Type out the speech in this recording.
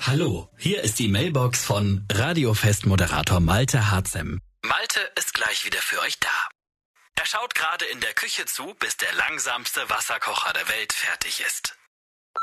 Hallo, hier ist die Mailbox von Radiofest-Moderator Malte Harzem. Malte ist gleich wieder für euch da. Er schaut gerade in der Küche zu, bis der langsamste Wasserkocher der Welt fertig ist.